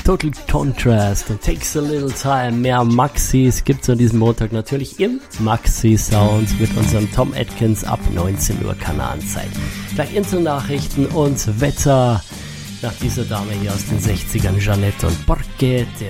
Total Contrast und Takes a Little Time. Mehr Maxis gibt's an diesem Montag natürlich im Maxi Sounds mit unserem Tom Atkins ab 19 Uhr Kanalenzeit. Gleich Inselnachrichten und Wetter nach dieser Dame hier aus den 60ern, Jeanette und Porque te